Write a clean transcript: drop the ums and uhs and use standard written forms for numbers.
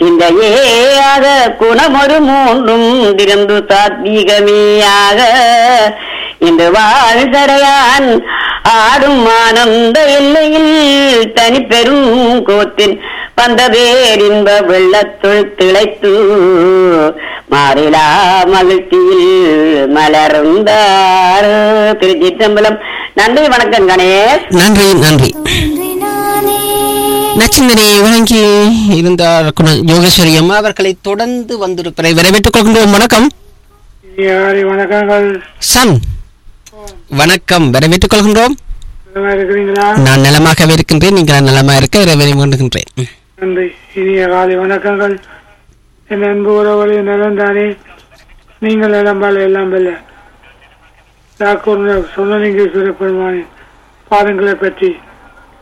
சிந்தையேயாக குணமொரு மூன்றும் திறந்து சாத்வீகமேயாக இந்த வாழ்சடையான் ஆடும் ஆனந்த எல்லையில் தனி பெரும் கோத்தின் வந்த பேரின்ப வெள்ளத்துள் திளைத்து மாறிலா மகிழ்ச்சியில் மலர்ந்தார். திருச்சிற்றம்பலம். நன்றி, வணக்கம் கணேஷ். நன்றி நன்றி. நச்சிந்தனை வழங்கி இருந்தார் யோகேஸ்வரி அம்மா அவர்களை தொடர்ந்து வந்திருப்பதை வரவேற்றுக் கொள்கின்றோம். வணக்கம். வணக்கங்கள் சன். வணக்கம், வரவேற்றுக் கொள்கின்றோம். நான் நலமாகவே இருக்கின்றேன். நீங்கள் நலமாக இருக்க இறைவனை வேண்டுகின்றேன். நன்றி. இனிய காலை வணக்கங்கள். என் அன்பு உறவுகளை நலந்தானே? நீங்கள் நலம்பால் எல்லாம் வெல்ல டாக்கூர் சொன்னலிங்கேஸ்வர பெருமானின் பாதங்களை பற்றி